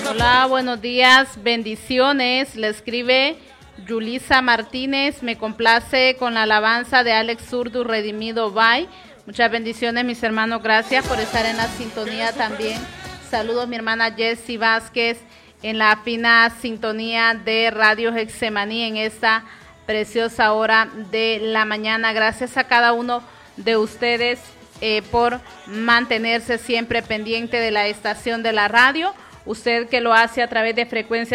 Hola, buenos días, bendiciones. Le escribe Yulisa Martínez. Me complace con la alabanza de Alex Zurdo, Redimido Bye. Muchas bendiciones, mis hermanos. Gracias por estar en la sintonía también. Saludos, mi hermana Jessie Vázquez, en la fina sintonía de Radio Hexemaní en esta preciosa hora de la mañana. Gracias a cada uno de ustedes por mantenerse siempre pendiente de la estación de la radio. Usted que lo hace a través de frecuencia